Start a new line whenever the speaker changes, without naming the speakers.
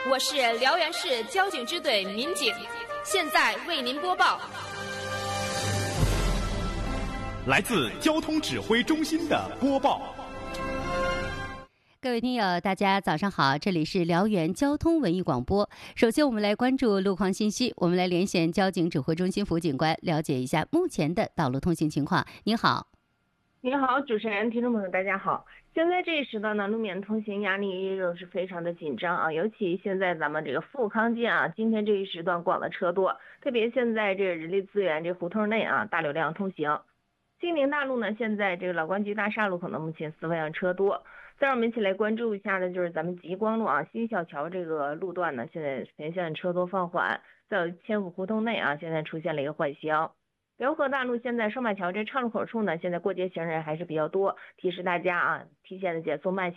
我是辽源市交警支队民警，现在为您播报。
来自交通指挥中心的播报。
各位听友，大家早上好，这里是辽源交通文艺广播。首先我们来关注路况信息，我们来连线交警指挥中心副警官，了解一下目前的道路通行情况。您好。
您好，主持人，听众朋友，大家好。现在这一时段呢，路面通行压力仍是非常的紧张啊，尤其现在咱们这个富康街啊，今天这一时段广的车多，特别现在这个人力资源这胡同内啊，大流量通行。金陵大路呢，现在这个老关局大厦路口呢，目前4方向车多。再让我们一起来关注一下的就是咱们极光路啊，新小桥这个路段呢，现在全线车多放缓，在千府胡同内啊，现在出现了一个缓行。辽河大路现在双马桥这岔路口处呢，现在过街行人还是比较多，提示大家啊，提前的减速慢行。